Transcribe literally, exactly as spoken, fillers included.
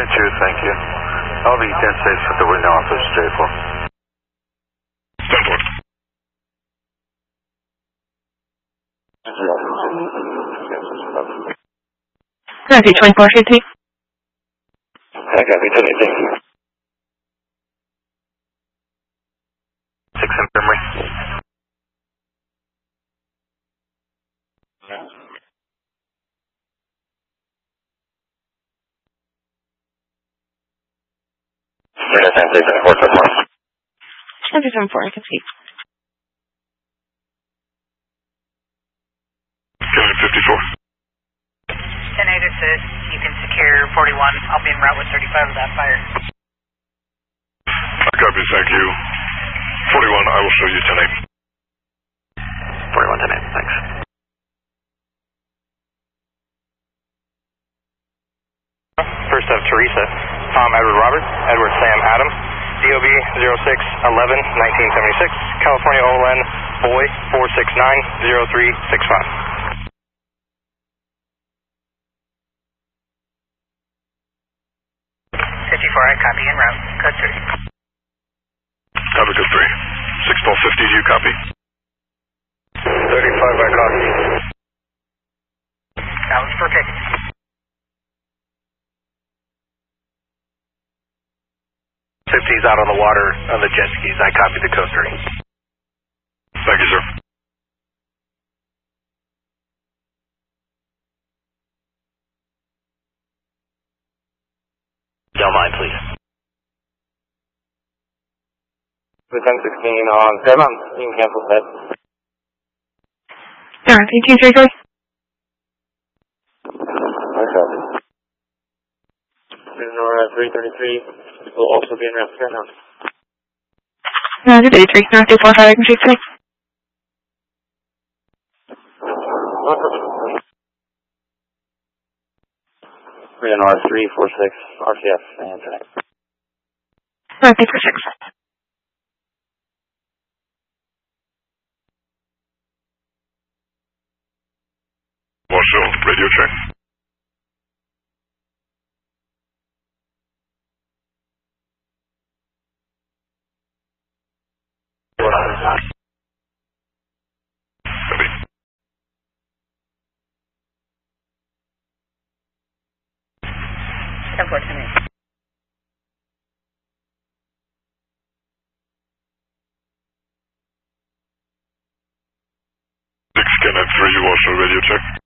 two, thank you. I'll be ten six at the window office, J four. ten four. Copy, twenty-four fifty. I copy, twenty-six. Six infirmary. Radar ten six, four seven four. seven four, I can see. Kevin fifty-four. ten eight assist, you can secure forty-one. I'll be en route with thirty-five of that fire. I copy, thank you. forty-one, I will show you ten eight. forty-one, ten eight, thanks. First up, Teresa. Tom Edward Robert, Edward Sam Adam, D O B zero six eleven nineteen seventy-six, California O L N, Boy four six nine zero three six five. fifty-four, I copy en route. Code three. Copy, code three. six twelve fifty, do you copy? thirty-five, I copy. That was for pick. fifty's out on the water on the jet skis. I copy the code three. Thank you, sir. Don't mind, please. The ten sixteen on seven, you can cancel that. Alright, eighteen three three. I copy. Nora three thirty-three will also be in route here now. No, it's eighty-three. No, two four five, I can see today. Three N R three four six R C F and today. No, three four six. Marshal, radio check. Copy. ten four, ten eight. six Kenneth three, Marshal, radio check.